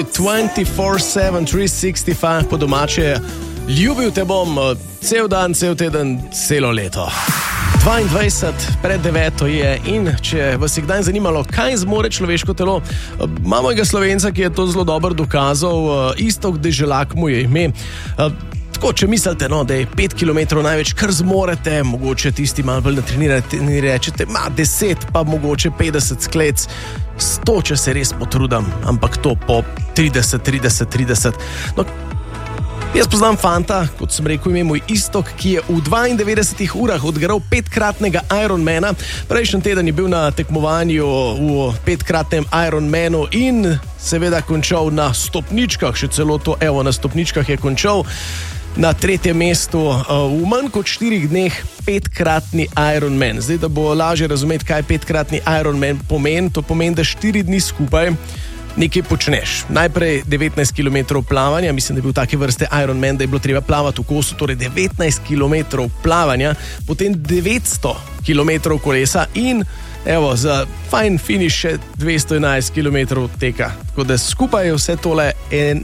24/7, 365 po domače. Ljubil te bom cel dan, cel teden, celo leto. 22 pred 9 je in če vas je kdaj zanimalo, kaj zmore človeško telo, imamo enega Slovenca, ki je to zelo dobro dokazal, Iztok Deželak mu je ime. Tako, če mislite, da je 5 km največ, kar zmorete, mogoče tisti malo bolj natrenirate in rečete, 10, pa mogoče 50 sklec, 100, če se res potrudim, ampak to po 30. No, jaz poznam fanta, kot sem rekel, ime moj Iztok, ki je v 92 urah odgaral 5-kratnega Ironmana. Prejšnji teden je bil na tekmovanju v 5-kratnem Ironmanu in seveda končal na stopničkah, še celo to, na stopničkah je končal. Na 3. mestu v manj kot 4 dneh 5-kratni Ironman. Zdaj, da bo lažje razumeti, kaj 5-kratni Ironman pomeni, to pomeni, da 4 dni skupaj nekaj počneš. Najprej 19 km plavanja, mislim, da je bil take vrste Ironman, da je bilo treba plavati v kosu, torej 19 km plavanja, potem 900 km kolesa in za fajn finiš še 211 km teka. Tako da skupaj je vse tole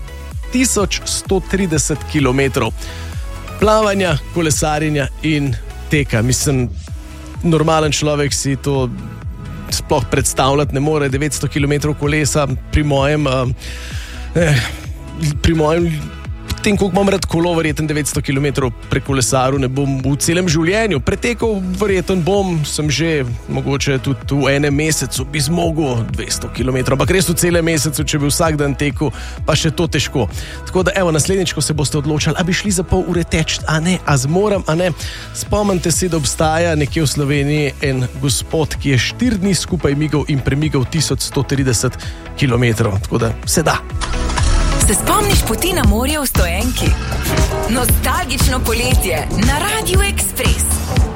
1130 km plavanja, kolesarjenja in teka. Mislim, normalen človek si to sploh predstavljati ne more. 900 km kolesa pri mojem tem, koliko imam rad kolo, verjetno 900 km prekolesaril ne bom v celem življenju. Pretekal verjetno bom, sem že mogoče tudi v enem mesecu bi zmogel 200 km, ampak res v celem mesecu, če bi vsak dan tekel, pa še to težko. Tako da naslednjič, ko se boste odločali, a bi šli za pol ure teč, a zmorem, spomnite se, da obstaja nekje v Sloveniji en gospod, ki je 4 dni skupaj migal in premigal 1130 km, tako da se da. Se spomniš poti na morje v stoenki? Nostalgično poletje na Radiu Express.